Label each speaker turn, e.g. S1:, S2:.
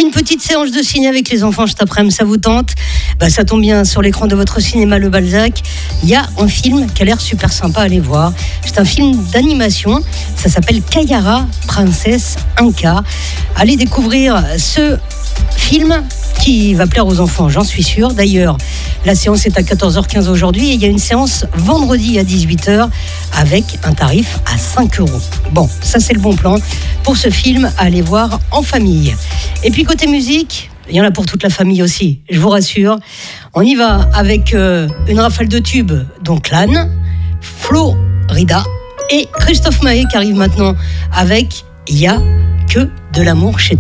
S1: Une petite séance de ciné avec les enfants cet après-midi, ça vous tente? Ça tombe bien, sur l'écran de votre cinéma Le Balzac, il y a un film qui a l'air super sympa à aller voir. C'est un film d'animation, ça s'appelle Kayara, princesse Inca. Allez découvrir ce film qui va plaire aux enfants, j'en suis sûre. D'ailleurs, la séance est à 14h15 aujourd'hui et il y a une séance vendredi à 18h avec un tarif à 5 €. Bon, ça c'est le bon plan pour ce film à aller voir en famille. Et puis côté musique, il y en a pour toute la famille aussi, je vous rassure. On y va avec une rafale de tubes, donc Lan, Florida et Christophe Maé qui arrive maintenant avec « Y a que de l'amour chez toi ».